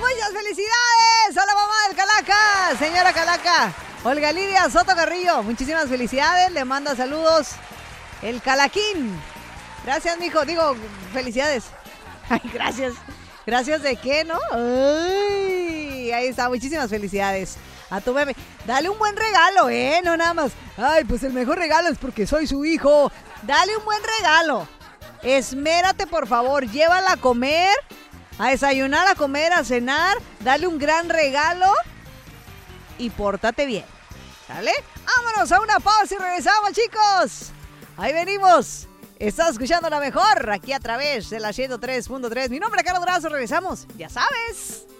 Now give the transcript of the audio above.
muchas felicidades a la mamá del Calaca, señora Calaca. Olga Lidia Soto Carrillo, muchísimas felicidades. Le manda saludos el Calaquín. Gracias, mijo. Digo, felicidades. Ay, gracias. ¿Gracias de qué, no? Ay, ahí está, muchísimas felicidades a tu bebé. Dale un buen regalo, no nada más. Ay, pues el mejor regalo es porque soy su hijo. Dale un buen regalo. Esmérate, por favor, llévala a comer, a desayunar, a comer, a cenar. Dale un gran regalo y pórtate bien. ¿Sale? Vámonos a una pausa y regresamos, chicos. Ahí venimos. Estás escuchando la mejor aquí a través de la 103.3. Mi nombre es Carlos Durazo. Regresamos, ya sabes.